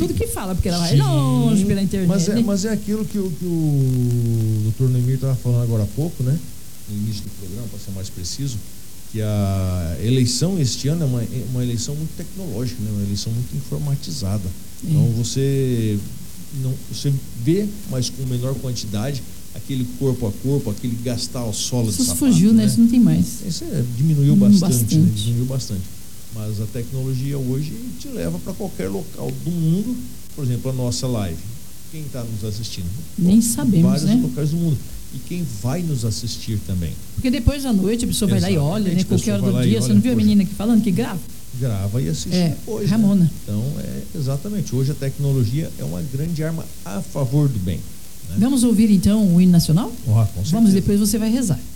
tudo que fala, porque ela vai longe pela internet. Mas é aquilo que o Dr. Neymir estava falando agora há pouco, né? No início do programa, para ser mais preciso, que a eleição este ano é uma eleição muito tecnológica, né? Uma eleição muito informatizada. Então você vê, mas com menor quantidade, aquele corpo a corpo, aquele gastar o solo de sapato. Isso fugiu, né? Isso não tem mais. Isso diminuiu bastante. Né? Diminuiu bastante. Mas a tecnologia hoje te leva para qualquer local do mundo. Por exemplo, a nossa live. Quem está nos assistindo? Nem sabemos, vários né? locais do mundo. E quem vai nos assistir também. Porque depois da noite a pessoa vai lá e olha, né? Qualquer hora do dia. Você olha, não viu a menina aqui falando que grava? Grava e assiste depois. Ramona. Né? Então, exatamente. Hoje a tecnologia é uma grande arma a favor do bem. Né? Vamos ouvir então o hino nacional? Com certeza. Vamos, depois você vai rezar.